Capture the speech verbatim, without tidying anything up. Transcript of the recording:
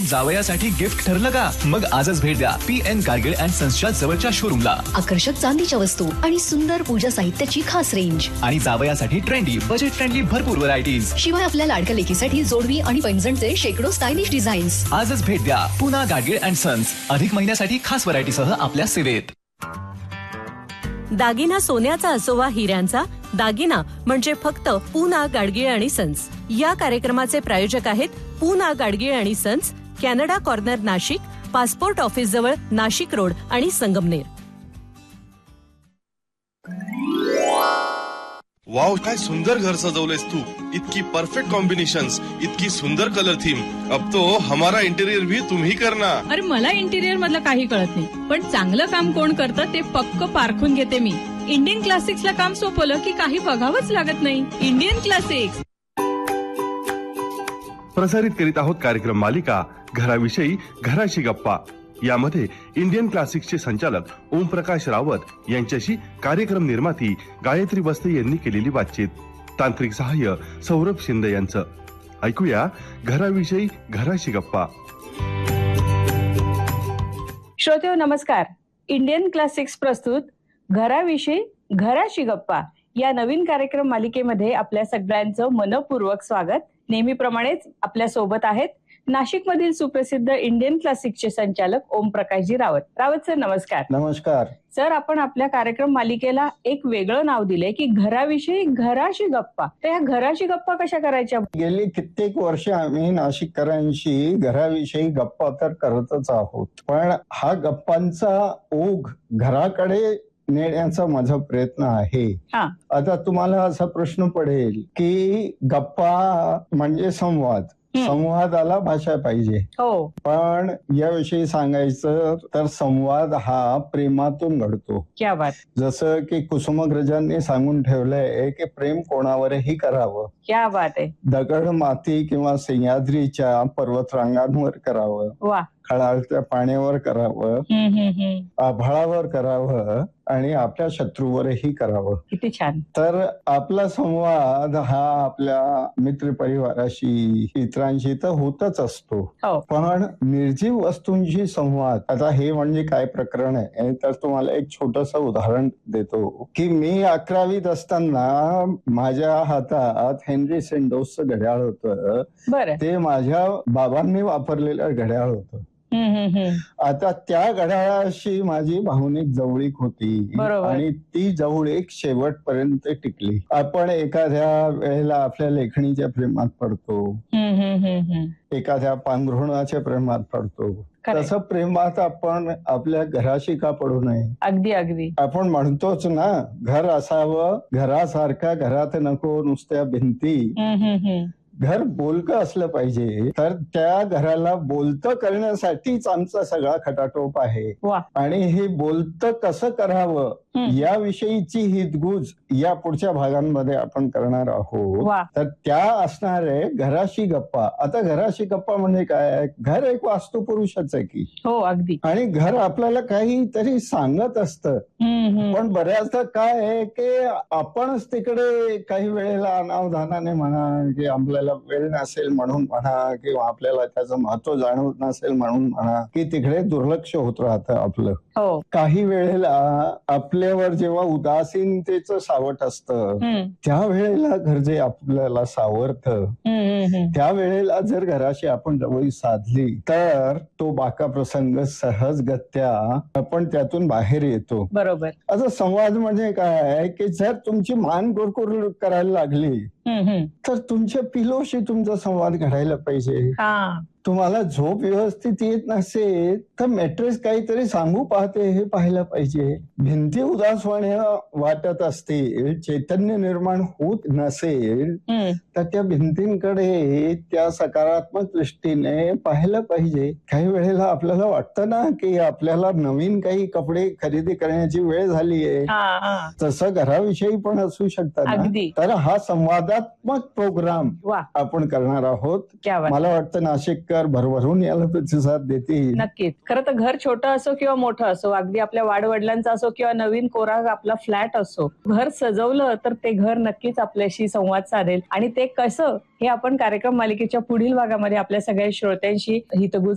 जावयासाठी gift ठरलं का? मग आजच भेट द्या पी एन कारगिल अँड सन्सच्या जवळच्या शोरूमला. आकर्षक चांदीच्या वस्तू आणि सुंदर पूजा साहित्याची खास रेंज आणि जावयासाठी ट्रेंडी बजेट फ्रेंडली भरपूर व्हरायटीज. शिवाय आपल्या लाडक्या लेकीसाठी जोडवी आणि पैंजणचे शेकडो स्टायलिश डिझाईन्स. आजच भेट द्या पुना गाडगीळ अँड सन्स. अधिक महिन्यासाठी खास व्हरायटीसह आपल्या सेवेत. दागिना सोन्याचा असो वा हिऱ्यांचा, दागिना म्हणजे फक्त पूना गाडगीळ आणि सन्स. या कार्यक्रमाचे प्रायोजक आहेत पूना गाडगीळ आणि sons, Canada corner Nashik, passport office जवळ नाशिक रोड आणि संगमनेर. वाव, काय सुंदर घर सजवलेस तू. इतकी परफेक्ट कॉम्बिनेशन्स, इतकी सुंदर कलर थीम. अब तो हमारा इंटेरियर भी तुम ही करना. अरे मला इंटेरियर मधलं काही कळत नाही, पण चांगलं काम कोण करतं ते पक्क पारखून घेते मी. इंडियन क्लासिक्सला काम सोपवलं की काही बघावंच लागत नाही. इंडियन क्लासिक्स प्रसारित करीत आहोत कार्यक्रम मालिका घराविषयी घराशी गप्पा. यामध्ये इंडियन क्लासिक्सचे संचालक ओमप्रकाश रावत यांच्याशी कार्यक्रम निर्माती गायत्री बस्ते यांनी केलेली बातचीत. तांत्रिक सहाय्य सौरभ शिंदे यांचं. ऐकूया घराविषयी घराशी गप्पा. श्रोतेहो नमस्कार. इंडियन क्लासिक्स प्रस्तुत घराविषयी घराशी गप्पा या नवीन कार्यक्रम मालिकेमध्ये आपल्या सगळ्यांचं मनपूर्वक स्वागत. नेहमीप्रमाणेच आपल्या सोबत आहेत नाशिक मधील सुप्रसिद्ध इंडियन क्लासिक्सचे संचालक ओमप्रकाशजी रावत. रावत सर नमस्कार. नमस्कार सर. आपण आपल्या कार्यक्रम मालिकेला एक वेगळं नाव दिलंय की घराविषयी घराशी गप्पा. तर या घराशी गप्पा कशा करायच्या? गेली कित्येक वर्ष आम्ही नाशिककरांशी घराविषयी गप्पा तर करतच आहोत, पण हा गप्पांचा ओघ घराकडे नेण्याचा माझा प्रयत्न आहे. आता तुम्हाला असा प्रश्न पडेल की गप्पा म्हणजे संवाद, संवादाला भाषा पाहिजे. हो, पण याविषयी सांगायचं तर संवाद हा प्रेमातून घडतो. क्या बात. जसं की कुसुमाग्रजांनी सांगून ठेवलंय की प्रेम कोणावरही करावं. क्या बात आहे. दगड माती किंवा सह्याद्रीच्या पर्वतरांगांवर करावं, वा, खळाळत्या पाण्यावर करावं, आभाळावर करावं आणि आपल्या शत्रूवरही करावं. किती छान. तर आपला संवाद हा आपल्या मित्र परिवाराशी, इतरांशी तर होतच असतो. पण निर्जीव वस्तूंशी संवाद, आता हे म्हणजे काय प्रकरण आहे तर तुम्हाला एक छोटस उदाहरण देतो की मी अकरावीत असताना माझ्या हातात हेनरी सेंडोसचं घड्याळ होतं. ते माझ्या बाबांनी वापरलेलं घड्याळ होतं. आता त्या घड्याळाशी माझी भावनिक जवळीक होती आणि ती जवळीक शेवटपर्यंत टिकली. आपण एखाद्या वेळेला आपल्या लेखणीच्या प्रेमात पडतो, एखाद्या पांघरुणाच्या प्रेमात पडतो, तसं प्रेमात आपण आपल्या घराशी का पडू नये? अगदी अगदी. आपण म्हणतोच ना, घर असावं घरासारखा, घरात नको नुसत्या भिंती. घर बोलकं असलं पाहिजे. तर त्या घराला बोलतं करण्यासाठीच आमचा सगळा खटाटोप आहे. आणि हे बोलतं कसं करावं याविषयीची हितगुज या पुढच्या भागांमध्ये आपण करणार आहोत. तर त्या असणार आहे घराशी गप्पा. आता घराशी गप्पा म्हणजे काय? घर एक वास्तुपुरुषच आहे की. हो, अगदी. आणि घर आपल्याला काहीतरी सांगत असतं. पण बऱ्याचदा काय आहे की आपणच तिकडे काही वेळेला अनावधानाने म्हणा की आपल्याला वेळ नसेल म्हणून म्हणा किंवा आपल्याला त्याचं महत्व जाणवत नसेल म्हणून म्हणा की तिकडे दुर्लक्ष होत राहतं आपलं. काही वेळेला आपल्यावर जेव्हा उदासीनतेचं सावट असतं त्यावेळेला घर जे आपल्याला सावरतं त्यावेळेला जर घराशी आपण जवळ साधली तर तो बाका प्रसंग सहजगत्या आपण त्यातून बाहेर येतो. बरोबर. आता संवाद म्हणजे काय की जर तुमची मान कुरकुर करायला लागली तर तुमच्या पिलोशी तुमचा संवाद घडायला पाहिजे. तुम्हाला झोप व्यवस्थित येत नसेल तर मॅट्रेस काहीतरी सांगू पाहते हे पाहायला पाहिजे. भिंती उदासवाण्या वाटत असतील, चैतन्य निर्माण होत नसेल तर त्या भिंतींकडे त्या सकारात्मक दृष्टीने पाहायला पाहिजे. काही वेळेला आपल्याला वाटतं ना की आपल्याला नवीन काही कपडे खरेदी करण्याची वेळ झाली आहे, तसं घराविषयी पण असू शकतात. तर हा संवादात्मक प्रोग्राम आपण करणार आहोत. मला वाटतं नाशिक भरभरून याला प्रतिसाद देतील. नक्कीच. खरं तर घर छोटं असो किंवा मोठं असो, अगदी आपल्या वाडवडिलांचा असो किंवा नवीन कोरा आपला फ्लॅट असो, घर सजवलं तर ते घर नक्कीच आपल्याशी संवाद साधेल. आणि ते कसं हे आपण कार्यक्रम मालिकेच्या पुढील भागामध्ये आपल्या सगळ्या श्रोत्यांशी हितगुज